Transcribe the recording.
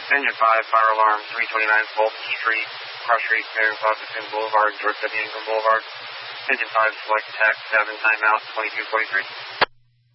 Engine 5, fire alarm, 329 Volt, Key Street, Cross Street, Marion Plaza, Boulevard, George W. Ingram Boulevard. Engine 5, select TAC 7, timeout, 2243.